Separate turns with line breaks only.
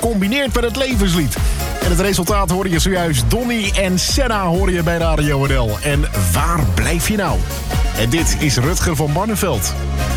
gecombineerd met het levenslied. En het resultaat hoorde je zojuist. Donny en Senna hoorde je bij Radio NL. En waar blijf je nou? En dit is Rutger van Barneveld.